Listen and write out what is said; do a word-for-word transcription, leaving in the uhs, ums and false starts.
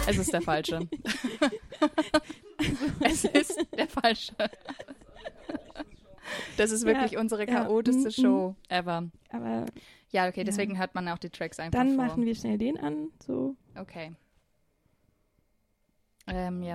Es ist der falsche. Es ist der falsche. Das ist wirklich Ja, unsere ja, chaotischste mm, Show ever. Aber Ja, okay, Ja. deswegen hört man auch die Tracks einfach dann vor. machen wir schnell den an. So. Okay. Ähm, ja.